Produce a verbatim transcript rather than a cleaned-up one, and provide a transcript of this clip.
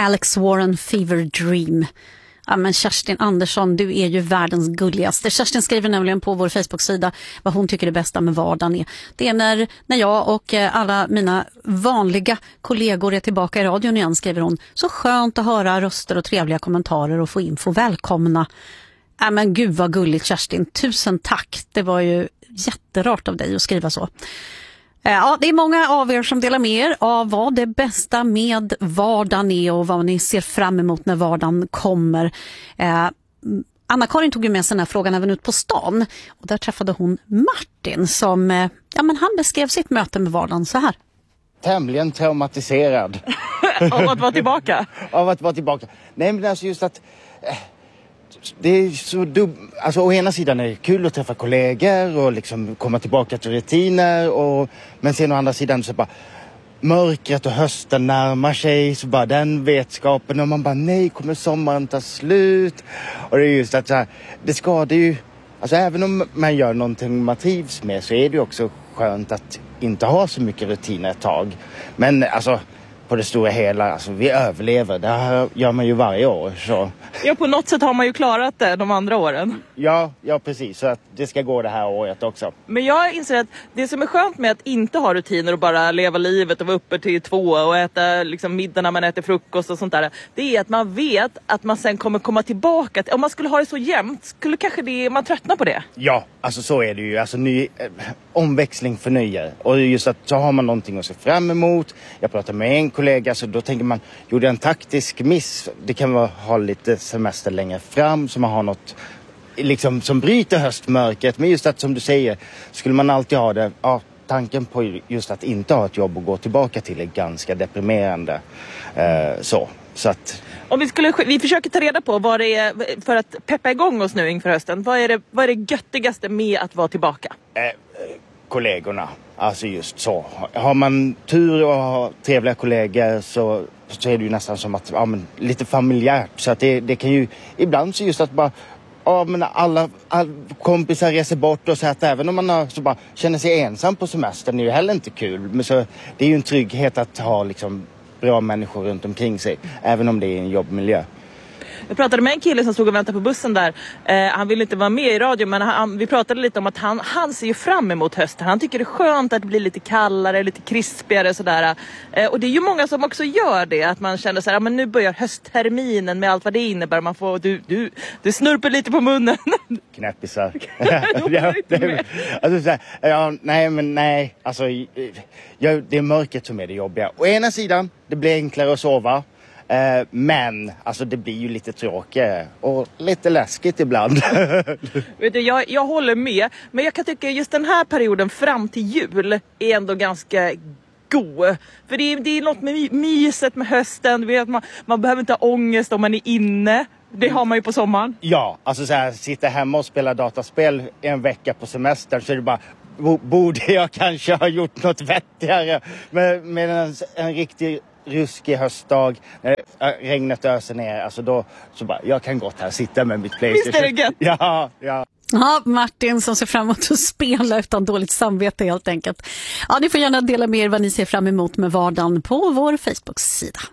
Alex Warren Fever Dream. Ja, men Kerstin Andersson, du är ju världens gulligaste. Kerstin skriver nämligen på vår Facebook-sida vad hon tycker det bästa med vardagen är. Det är när, när jag och alla mina vanliga kollegor är tillbaka i radion igen, skriver hon. Så skönt att höra röster och trevliga kommentarer och få info. Välkomna. Ja, men gud vad gulligt, Kerstin. Tusen tack. Det var ju jätterart av dig att skriva så. Ja, det är många av er som delar med er av vad det bästa med vardagen är och vad ni ser fram emot när vardagen kommer. Eh, Anna-Karin tog ju med sig den här frågan även ut på stan och där träffade hon Martin som, eh, ja men han beskrev sitt möte med vardagen så här. Tämligen traumatiserad. Av att vara tillbaka? Av att vara tillbaka. Nej, men alltså just att... Eh, det är så dum... Alltså å ena sidan är det kul att träffa kollegor och liksom komma tillbaka till rutiner. Och... Men sen å andra sidan så bara... Mörkret och hösten närmar sig. Så bara den vetskapen. Och man bara, nej, kommer sommaren ta slut? Och det är just att så här... Det skadar ju... Alltså även om man gör någonting man trivs med så är det ju också skönt att inte ha så mycket rutiner ett tag. Men alltså... På det stora hela, alltså vi överlever. Det här gör man ju varje år. Så. Ja, på något sätt har man ju klarat det de andra åren. Ja, ja precis. Så att det ska gå det här året också. Men jag inser att det som är skönt med att inte ha rutiner och bara leva livet och vara uppe till två och äta liksom middag när man äter frukost och sånt där. Det är att man vet att man sen kommer komma tillbaka. Om man skulle ha det så jämnt, skulle kanske det, man tröttna på det. Ja, alltså så är det ju. Alltså ny, eh, omväxling förnyar. Och just att så har man någonting att se fram emot. Jag pratar med en kollega så då tänker man, gjorde en taktisk miss. Det kan vara ha lite semester längre fram så man har något liksom som bryter höstmörkret. Men just att som du säger, skulle man alltid ha det, ja, tanken på just att inte ha ett jobb och gå tillbaka till är ganska deprimerande. Eh, så. Så att... Om vi, skulle, vi försöker ta reda på vad det är för att peppa igång oss nu inför hösten. Vad är det, vad är det göttigaste med att vara tillbaka? Eh, kollegorna. Alltså just så. Har man tur och har trevliga kollegor så, så är det ju nästan som att, ja, men, lite familjärt. Så att det, det kan ju, ibland så just att bara, ja men alla, alla kompisar reser bort och så att även om man har, så bara känner sig ensam på semestern är ju heller inte kul. Men så det är ju en trygghet att ha liksom bra människor runt omkring sig, även om det är en jobbmiljö. Jag pratade med en kille som stod och väntade på bussen där. Eh, han ville inte vara med i radio, men han, vi pratade lite om att han, han ser ju fram emot hösten. Han tycker det är skönt att det blir lite kallare, lite krispigare sådär. Eh, och det är ju många som också gör det. Att man känner så här, men nu börjar höstterminen med allt vad det innebär. Man får, du, du, du snurper lite på munnen. Knäppisar. ja, det, alltså, så här, ja, nej, men nej. Alltså, ja, det är mörkret som är det jobbiga. Å ena sidan, det blir enklare att sova. Eh, men alltså det blir ju lite tråkigt och lite läskigt ibland. Vet du, jag, jag håller med. Men jag kan tycka just den här perioden fram till jul är ändå ganska god. För det är, det är något med myset med hösten. Du vet, man, man behöver inte ha ångest om man är inne. Det har man ju på sommaren. Ja, alltså så här, sitta hemma och spela dataspel en vecka på semestern så är det bara, borde jag kanske ha gjort något vettigare. Men med en, en riktig ruskig höstdag när regnet öser ner, alltså då så bara, jag kan gott här sitta med mitt PlayStation. Visst är det gött? Ja, ja. Ja, Martin som ser fram emot att spela utan dåligt samvete helt enkelt. Ja, ni får gärna dela med er vad ni ser fram emot med vardagen på vår Facebook-sida.